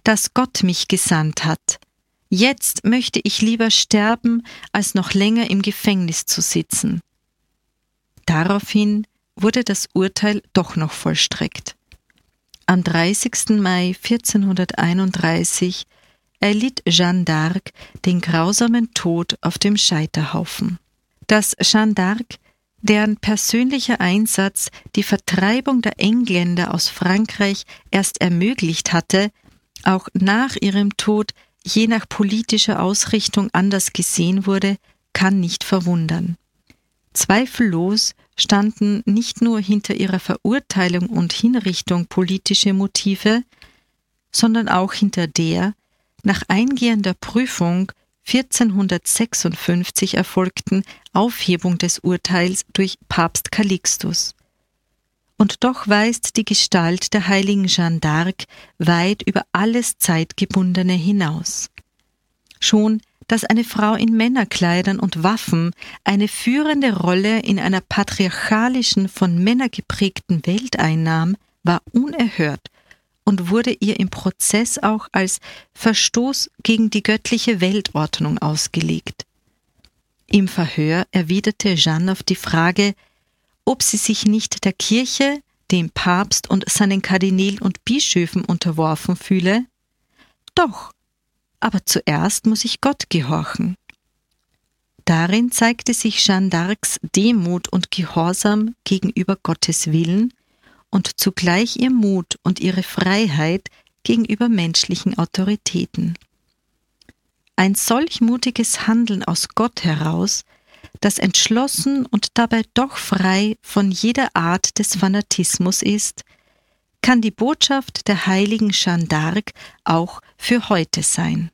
dass Gott mich gesandt hat. Jetzt möchte ich lieber sterben, als noch länger im Gefängnis zu sitzen. Daraufhin wurde das Urteil doch noch vollstreckt. Am 30. Mai 1431 erlitt Jeanne d'Arc den grausamen Tod auf dem Scheiterhaufen. Dass Jeanne d'Arc, deren persönlicher Einsatz die Vertreibung der Engländer aus Frankreich erst ermöglicht hatte, auch nach ihrem Tod je nach politischer Ausrichtung anders gesehen wurde, kann nicht verwundern. Zweifellos standen nicht nur hinter ihrer Verurteilung und Hinrichtung politische Motive, sondern auch hinter der, nach eingehender Prüfung 1456 erfolgten Aufhebung des Urteils durch Papst Calixtus. Und doch weist die Gestalt der heiligen Jeanne d'Arc weit über alles Zeitgebundene hinaus. Schon, dass eine Frau in Männerkleidern und Waffen eine führende Rolle in einer patriarchalischen, von Männern geprägten Welt einnahm, war unerhört und wurde ihr im Prozess auch als Verstoß gegen die göttliche Weltordnung ausgelegt. Im Verhör erwiderte Jeanne auf die Frage, ob sie sich nicht der Kirche, dem Papst und seinen Kardinälen und Bischöfen unterworfen fühle. Doch, aber zuerst muss ich Gott gehorchen. Darin zeigte sich Jeanne d'Arcs Demut und Gehorsam gegenüber Gottes Willen und zugleich ihr Mut und ihre Freiheit gegenüber menschlichen Autoritäten. Ein solch mutiges Handeln aus Gott heraus, das entschlossen und dabei doch frei von jeder Art des Fanatismus ist, kann die Botschaft der heiligen Jeanne d'Arc auch für heute sein.